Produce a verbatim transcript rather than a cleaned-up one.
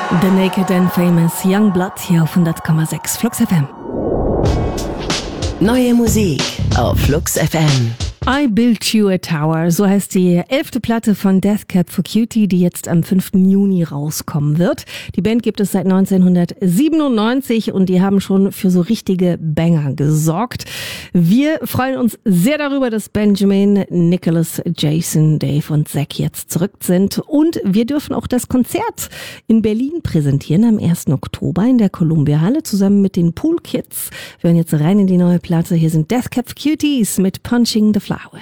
The Naked and Famous Young Blood hier auf hundert Komma sechs Flux F M. Neue Musik auf Flux F M. I Built You a Tower, so heißt die elfte Platte von Death Cab for Cutie, die jetzt am fünften Juni rauskommen wird. Die Band gibt es seit neunzehnhundertsiebenundneunzig und die haben schon für so richtige Banger gesorgt. Wir freuen uns sehr darüber, dass Benjamin, Nicholas, Jason, Dave und Zach jetzt zurück sind. Und wir dürfen auch das Konzert in Berlin präsentieren am ersten Oktober in der Columbia Halle zusammen mit den Pool Kids. Wir hören jetzt rein in die neue Platte. Hier sind Death Cab for Cuties mit Punching the Flowers.